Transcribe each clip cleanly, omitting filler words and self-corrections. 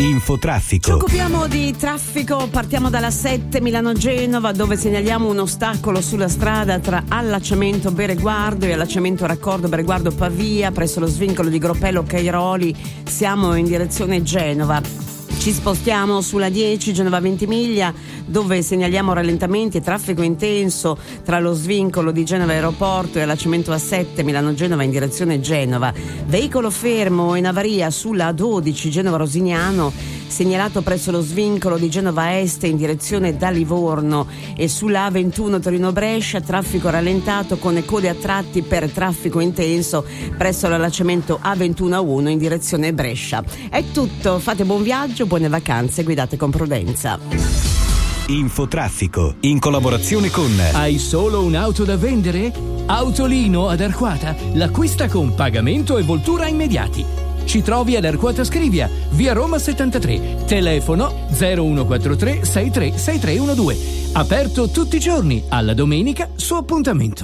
Infotraffico. Ci occupiamo di traffico, partiamo dalla 7 Milano-Genova, dove segnaliamo un ostacolo sulla strada tra allacciamento Bereguardo e allacciamento raccordo Bereguardo-Pavia presso lo svincolo di Gropello-Cairoli. Siamo in direzione Genova. Ci spostiamo sulla 10 Genova-Ventimiglia, dove segnaliamo rallentamenti e traffico intenso tra lo svincolo di Genova Aeroporto e allacciamento A7 Milano-Genova in direzione Genova. Veicolo fermo in avaria sulla A12 Genova-Rosignano, segnalato presso lo svincolo di Genova Est in direzione da Livorno, e sulla A21 Torino-Brescia traffico rallentato con code a tratti per traffico intenso presso l'allacciamento A21A1 in direzione Brescia. È tutto, fate buon viaggio, buone vacanze, guidate con prudenza. Infotraffico, in collaborazione con Hai solo un'auto da vendere? Autolino ad Arquata, l'acquista con pagamento e voltura immediati. Ci trovi ad Arquata Scrivia, via Roma 73, telefono 0143 636312. Aperto tutti i giorni, alla domenica su appuntamento.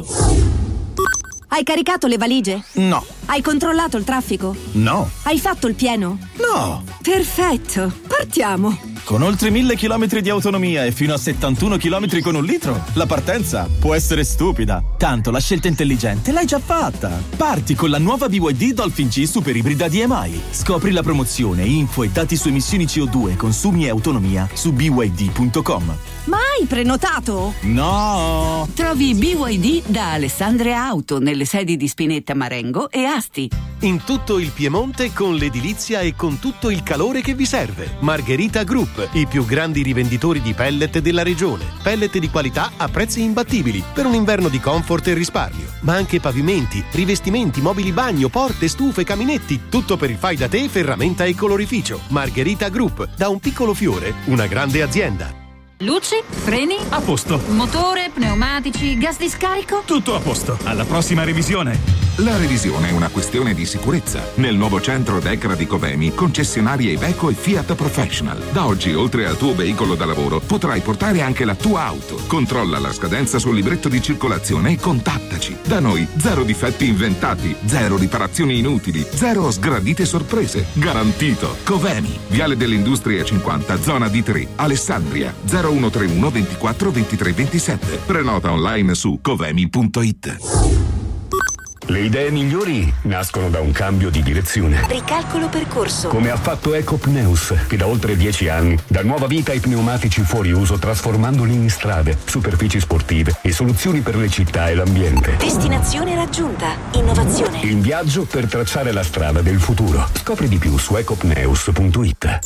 Hai caricato le valigie? No. Hai controllato il traffico? No. Hai fatto il pieno? No. Perfetto, partiamo. Con oltre 1000 km di autonomia e fino a 71 km con un litro, la partenza può essere stupida. Tanto la scelta intelligente l'hai già fatta. Parti con la nuova BYD Dolphin G Super Ibrida DMI. Scopri la promozione, info e dati su emissioni CO2, consumi e autonomia su byd.com. Ma hai prenotato? No! Trovi BYD da Alessandria Auto nelle sedi di Spinetta Marengo e Asti. In tutto il Piemonte con l'edilizia e con tutto il calore che vi serve. Margherita Group, i più grandi rivenditori di pellet della regione. Pellet di qualità a prezzi imbattibili per un inverno di comfort e risparmio. Ma anche pavimenti, rivestimenti, mobili bagno, porte, stufe, caminetti. Tutto per il fai da te, ferramenta e colorificio. Margherita Group, da un piccolo fiore, una grande azienda. Luci, freni, a posto. Motore, pneumatici, gas di scarico. Tutto a posto. Alla prossima revisione. La revisione è una questione di sicurezza. Nel nuovo centro Decra di Covemi, concessionarie Iveco e Fiat Professional. Da oggi, oltre al tuo veicolo da lavoro, potrai portare anche la tua auto. Controlla la scadenza sul libretto di circolazione e contattaci. Da noi, 0 difetti inventati, 0 riparazioni inutili, 0 sgradite sorprese. Garantito. Covemi, Viale delle Industrie 50, zona D3, Alessandria, 0131 24 23 27. Prenota online su covemi.it. Le idee migliori nascono da un cambio di direzione. Ricalcolo percorso. Come ha fatto Ecopneus, che da oltre 10 anni dà nuova vita ai pneumatici fuori uso, trasformandoli in strade, superfici sportive e soluzioni per le città e l'ambiente. Destinazione raggiunta. Innovazione. In viaggio per tracciare la strada del futuro. Scopri di più su ecopneus.it.